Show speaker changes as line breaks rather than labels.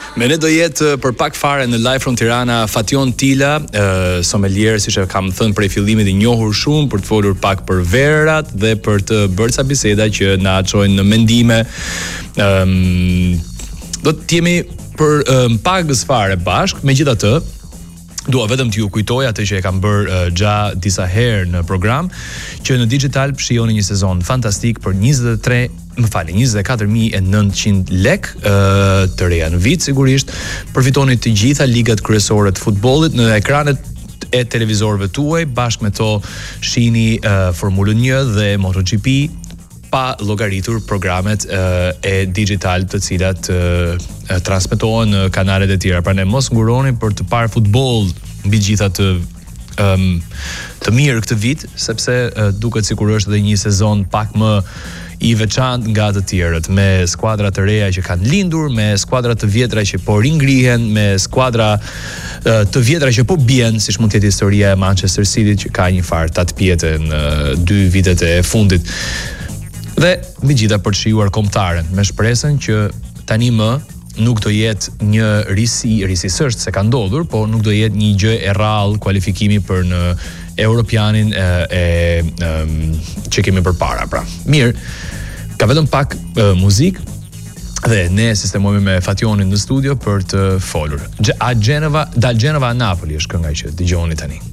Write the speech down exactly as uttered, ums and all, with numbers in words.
Me ne do jetë për pak fare në Live from Tirana Fation Tila, uh, sommelier, siç e kam thënë prej fillimit, i njohur shumë për të folur pak për verat dhe për të bërë ca biseda që na çojnë në mendime. Um, do të jemi për um, pagës fare bashk, megjithatë dua vetëm t'ju kujtoj atë që e kam bërë uh, gja disa herë në program, që në Digital shijoni një sezon fantastik për njëzet e tre, më falni, njëzet e katër mijë e nëntëqind lek uh, të reja në vit sigurisht. Përfitoni të gjitha ligat kryesore të futbollit në ekranet e televizorëve tuaj, bashkë me to shihni uh, Formulën një dhe MotoGP, pa llogaritur programet uh, e Digital të cilat uh, transmetohen në kanalet e tjera. Prandaj mos nguroni për të parë futboll mbi gjitha të um, të mirë këtë vit, sepse uh, duket sikur është edhe një sezon pak më i veçantë nga të tjerët, me skuadra të reja që kanë lindur, me skuadra të vjetra që po ringrihen, me skuadra uh, të vjetra që po bien, siç mund të jetë historia e Manchester City që ka një farë tatpjete në uh, dy vitet e fundit. Dhe me gjitha për të shijuar kombëtaren, me shpresën që tani më nuk do jetë një risi, risi s'është se ka ndodhur, po nuk do jetë një gjë e rrallë kualifikimi për në Europianin e, e, e që kemi përpara, pra. Mirë, ka vetëm pak e, muzik dhe ne sistemohemi me Fationin në studio për të folur. A Genova, dal Genova a Napoli është kënga që dëgjoni tani.